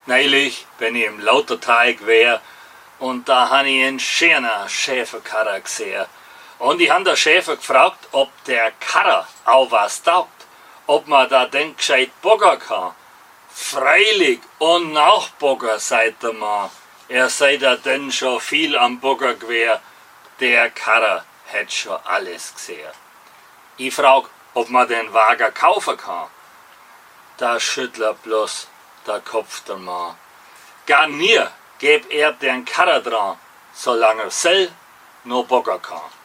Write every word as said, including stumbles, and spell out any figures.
Neulich bin ich im Lauterteig wär und da han ich einen schönen Schäferkarrer gesehen. Und ich han der Schäfer gefragt, ob der Karrer auch was taugt, ob man da denn gescheit boggern kann. Freilich und Nachbogger, sagt der Mann. Er sei da denn schon viel am Bogger gewesen. Der Karrer hätt schon alles gesehen. Ich frag, ob man den Wagen kaufen kann. Da schüttelt bloß der Kopf der Mann. Gar nie gäb er den Karrer dran, solange er sell noch boggern kann.